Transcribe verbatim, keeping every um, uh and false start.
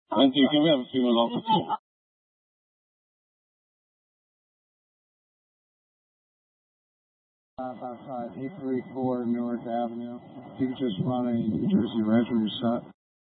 Lindsay, can we have a few more local? five five five eight three four Newark Avenue. You can just run a New Jersey Registry shot.